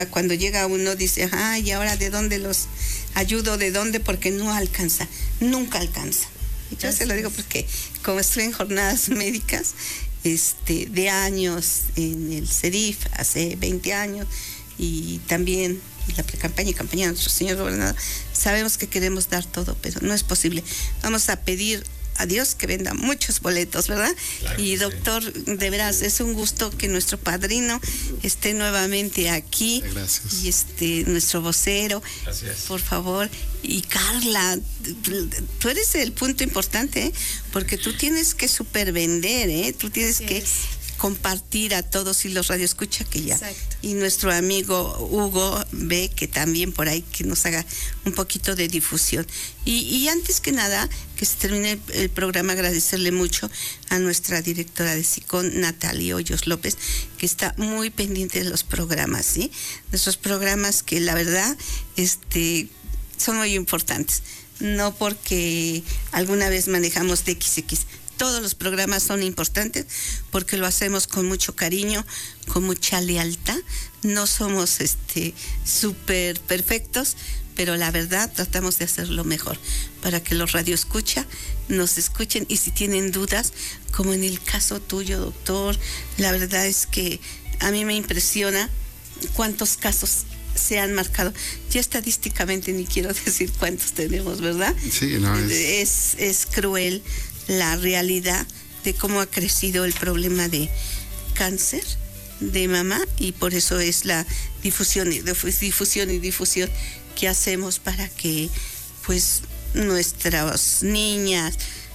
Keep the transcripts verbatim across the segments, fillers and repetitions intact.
Cuando llega uno dice, ay, ¿y ahora de dónde los ayudo? ¿De dónde? Porque no alcanza, nunca alcanza. Y yo se lo digo porque como estoy en jornadas médicas este, de años en el C E D I F, hace veinte años, y también la pre-campaña y campaña de nuestro señor gobernador, sabemos que queremos dar todo, pero no es posible. Vamos a pedir a Dios que venda muchos boletos, ¿verdad? Claro, y doctor, sí. De veras, es un gusto que nuestro padrino esté nuevamente aquí. Gracias. Y este, nuestro vocero, Gracias. Por favor. Y Carla, tú eres el punto importante, ¿eh? Porque tú tienes que supervender, ¿eh? Tú tienes sí, que es. compartir a todos y los radioescucha que ya. Exacto. Y nuestro amigo Hugo ve que también por ahí que nos haga un poquito de difusión. Y, y antes que nada, que se termine el, el programa, agradecerle mucho a nuestra directora de SICOM, Natalia Hoyos López, que está muy pendiente de los programas, ¿sí? Nuestros programas que la verdad, este, son muy importantes. No porque alguna vez manejamos de equis equis. Todos los programas son importantes porque lo hacemos con mucho cariño, con mucha lealtad. No somos este súper perfectos, pero la verdad tratamos de hacerlo mejor para que los radioescucha nos escuchen, y si tienen dudas, como en el caso tuyo, doctor, la verdad es que a mí me impresiona cuántos casos se han marcado. Ya estadísticamente ni quiero decir cuántos tenemos, ¿verdad? Sí, no es... Es, es cruel la realidad de cómo ha crecido el problema de cáncer de mama, y por eso es la difusión y difusión y difusión que hacemos para que pues nuestras niñas,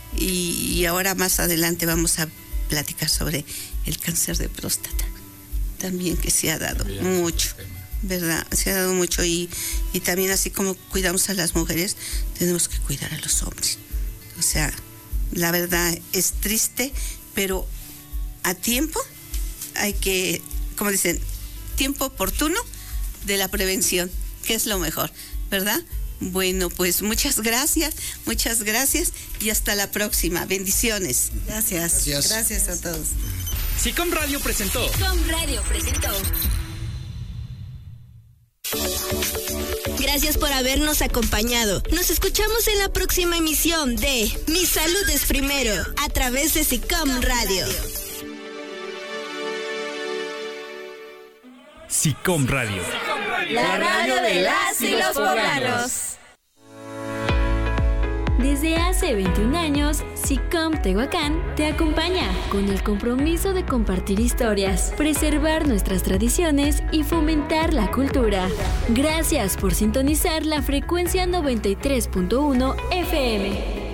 y, y ahora más adelante vamos a platicar sobre el cáncer de próstata también, que se ha dado también mucho, ¿verdad? Se ha dado mucho, y, y también así como cuidamos a las mujeres, tenemos que cuidar a los hombres. O sea, la verdad es triste, pero a tiempo hay que, como dicen, tiempo oportuno de la prevención, que es lo mejor, ¿verdad? Bueno, pues muchas gracias, muchas gracias y hasta la próxima. Bendiciones. Gracias. Gracias, gracias a todos. SICOM Radio presentó. SICOM Radio presentó. Gracias por habernos acompañado. Nos escuchamos en la próxima emisión de Mi Salud es Primero, a través de SICOM Radio. SICOM Radio. La radio de las y los poblanos. Desde hace veintiún años, SICOM Tehuacán te acompaña con el compromiso de compartir historias, preservar nuestras tradiciones y fomentar la cultura. Gracias por sintonizar la frecuencia noventa y tres punto uno F M.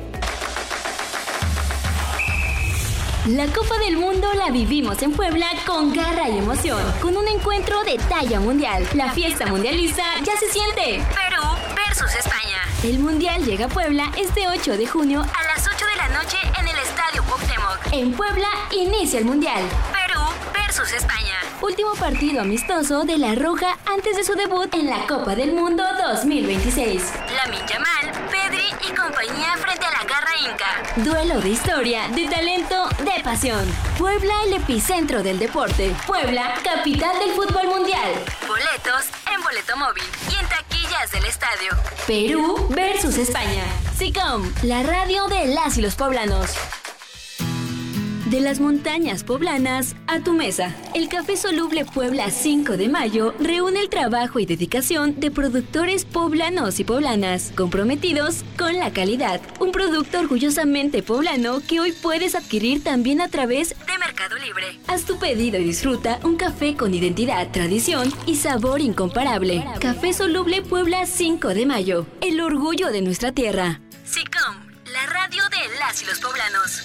La Copa del Mundo la vivimos en Puebla con garra y emoción, con un encuentro de talla mundial. La fiesta mundialista ya se siente. Perú versus España. El Mundial llega a Puebla este ocho de junio a las ocho de la noche en el Estadio Cuauhtémoc. En Puebla inicia el Mundial. Perú versus España. Último partido amistoso de La Roja antes de su debut en la Copa del Mundo dos mil veintiséis. Lamine Yamal, Pedri y compañía frente a la garra inca. Duelo de historia, de talento, de pasión. Puebla, el epicentro del deporte. Puebla, capital del fútbol mundial. Boletos en Boleto Móvil y en taquillas del estadio. Perú versus España. SICOM, la radio de las y los poblanos. De las montañas poblanas a tu mesa. El Café Soluble Puebla cinco de mayo reúne el trabajo y dedicación de productores poblanos y poblanas, comprometidos con la calidad. Un producto orgullosamente poblano que hoy puedes adquirir también a través de Mercado Libre. Haz tu pedido y disfruta un café con identidad, tradición y sabor incomparable. Café Soluble Puebla cinco de mayo. El orgullo de nuestra tierra. SICOM, la radio de las y los poblanos.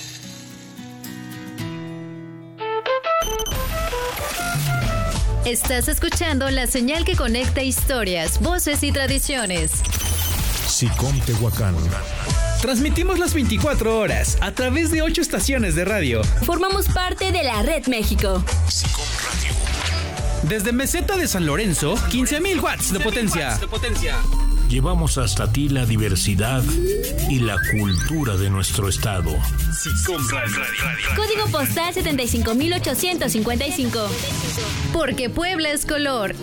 Estás escuchando la señal que conecta historias, voces y tradiciones. SICOM Tehuacán. Transmitimos las veinticuatro horas a través de ocho estaciones de radio. Formamos parte de la Red México. SICOM Radio. Desde Meseta de San Lorenzo, quince mil watts de potencia. Llevamos hasta ti la diversidad y la cultura de nuestro estado. SICOM Radio. Código postal setenta y cinco mil ochocientos cincuenta y cinco. Porque Puebla es color